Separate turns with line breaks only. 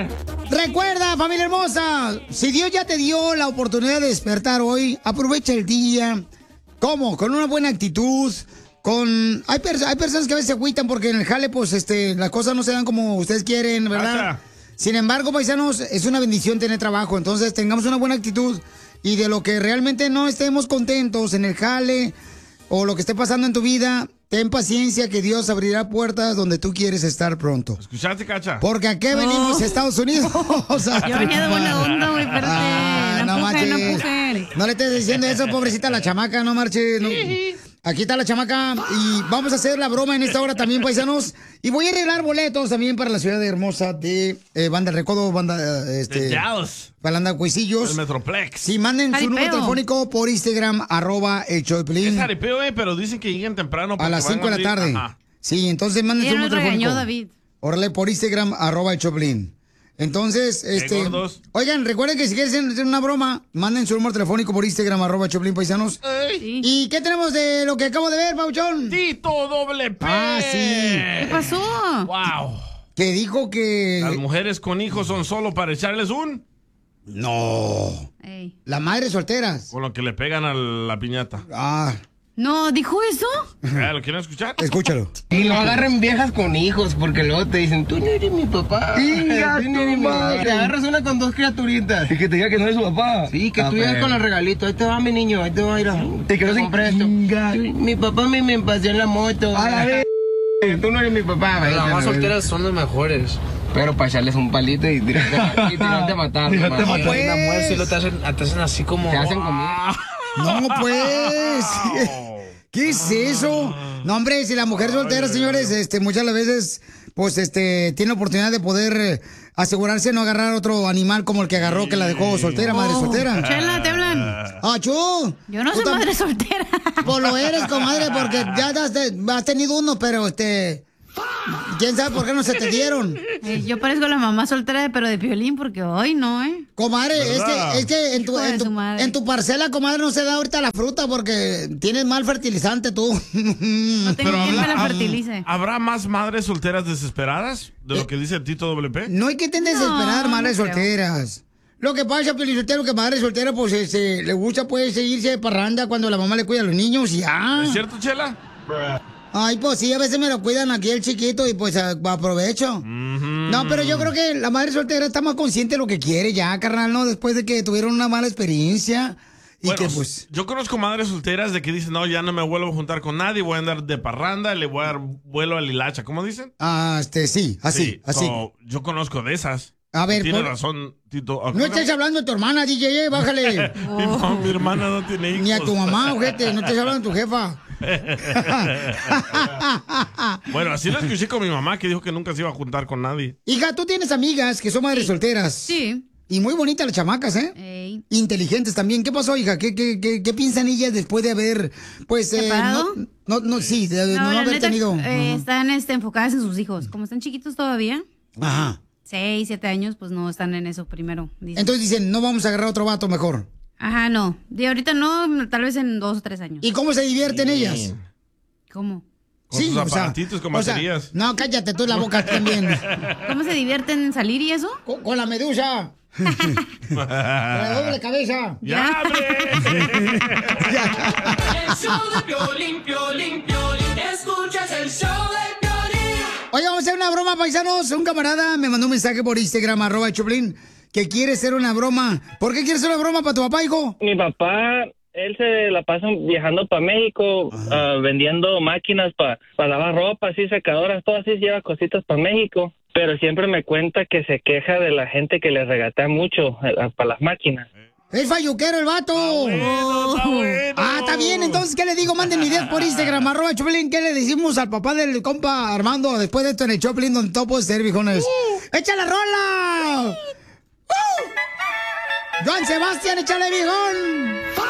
Recuerda, familia hermosa, si Dios ya te dio la oportunidad de despertar hoy, aprovecha el día. ¿Cómo? Con una buena actitud. Hay personas que a veces se agüitan porque en el jale, pues, las cosas no se dan como ustedes quieren, ¿verdad? Sin embargo, paisanos, es una bendición tener trabajo. Entonces, tengamos una buena actitud. Y de lo que realmente no estemos contentos en el jale o lo que esté pasando en tu vida, ten paciencia que Dios abrirá puertas donde tú quieres estar pronto.
¿Escuchaste, Cacha?
Porque aquí venimos a Estados Unidos.
Yo venía de buena onda, güey, espérate.
No marches. No le estés diciendo eso, pobrecita la chamaca, no marches. No. Aquí está la chamaca y vamos a hacer la broma en esta hora también, paisanos. Y voy a arreglar boletos también para la ciudad hermosa de Banda Recodo, Banda
de Dallas.
Balanda Cuisillos.
El Metroplex.
Sí, manden su número telefónico por Instagram, @el show de Piolín.
Es jaripeo, pero dicen que lleguen temprano.
A las 5 de la tarde.
Ajá.
Sí, entonces manden su número telefónico.
David.
Órale, por Instagram, @el show de Piolín. Entonces, oigan, recuerden que si quieren hacer una broma, manden su número telefónico por Instagram, @Choplin Paisanos.
Sí.
¿Y qué tenemos de lo que acabo de ver, Pauchón?
Tito WP.
Ah, sí.
¿Qué pasó?
Wow.
Que dijo que...
Las mujeres con hijos son solo para echarles un...
No.
Ey.
Las madres solteras.
Con lo que le pegan a la piñata.
No, ¿dijo eso?
¿Lo quieren escuchar?
Escúchalo.
Y no agarren viejas con hijos, porque luego te dicen, tú no eres mi papá. Tú no eres mi madre. Te agarras una con 2 criaturitas.
Y que te diga que no eres su papá.
Sí, que tú llegas con los regalitos. Ahí te va mi niño, ahí te va a ir a... Te compré esto. Mi papá me paseó en la moto.
A la vez.
Tú no eres mi papá.
Las mamás solteras son las mejores.
Pero para echarles un palito y tirarte a matar.
Una mujer si lo te hacen así como...
Te hacen comida.
No, pues. ¿Qué es eso? No, hombre, si la mujer soltera, señores, muchas de las veces, pues, tiene oportunidad de poder asegurarse de no agarrar otro animal como el que agarró, que la dejó soltera, madre soltera.
Chela, te hablan.
¡Achú!
Yo no soy madre soltera.
Pues lo eres, comadre, porque ya has tenido uno, pero ¿quién sabe por qué no se te dieron?
Yo parezco la mamá soltera, pero de Piolín, porque hoy no,
Comadre, es que en tu parcela, comadre, no se da ahorita la fruta porque tienes mal fertilizante tú.
No tengo quien me la fertilice.
¿Habrá más madres solteras desesperadas de lo que dice Tito WP?
No hay que desesperar, madres solteras. Lo que pasa, Piolín Sotelo, que madre soltera, pues le gusta pues seguirse de parranda cuando la mamá le cuida a los niños y ya.
¿Es cierto, Chela?
Ay, pues sí, a veces me lo cuidan aquí el chiquito y pues aprovecho. No, pero yo creo que la madre soltera está más consciente de lo que quiere ya, carnal, ¿no? Después de que tuvieron una mala experiencia. Y
bueno,
que pues...
Yo conozco madres solteras de que dicen, no, ya no me vuelvo a juntar con nadie, voy a andar de parranda, le voy a dar vuelo a Lilacha. ¿Cómo dicen?
Sí, así.
Yo conozco de esas.
A ver,
tiene razón, Tito.
No estés hablando de tu hermana, DJ, bájale.
Mi hermana no tiene hijos.
Ni a tu mamá, ojete, no estés hablando de tu jefa.
Bueno, así lo escuché con mi mamá, que dijo que nunca se iba a juntar con nadie.
Hija, tú tienes amigas que son madres solteras.
Sí.
Y muy bonitas las chamacas, ¿eh?
Ey.
Inteligentes también. ¿Qué pasó, hija? ¿Qué piensan ellas después de haber, pues...
¿Separado?
no haber
neta,
tenido...
Están enfocadas en sus hijos. Como están chiquitos todavía.
Ajá.
6, 7 años, pues no están en eso primero. Dicen.
Entonces dicen, no vamos a agarrar otro vato mejor.
Ajá, no. De ahorita no, tal vez en 2 o 3 años.
¿Y cómo se divierten ellas?
¿Cómo?
Con sus aparatitos, con baterías.
No, cállate tú la boca también.
¿Cómo se divierten en salir y eso?
Con la medusa. Con la doble cabeza.
¡Ya,
El show de Piolín, Piolín, Piolín. Escuchas el show de Piolín.
Oye, vamos a hacer una broma, paisanos. Un camarada me mandó un mensaje por Instagram, @Choplin, que quiere hacer una broma. ¿Por qué quieres hacer una broma para tu papá, hijo?
Mi papá, él se la pasa viajando para México, vendiendo máquinas para lavar ropa, así secadoras, todo así, lleva cositas para México. Pero siempre me cuenta que se queja de la gente que le regatea mucho para las máquinas.
Es falluquero el vato.
Está bueno.
Está bien. Entonces, ¿qué le digo? Manden ideas por Instagram, @Choplin. ¿Qué le decimos al papá del compa Armando después de esto en el Choplin, donde todo puede ser, viejones? ¡Echa la rola! ¡Joan Sebastián, échale, viejón!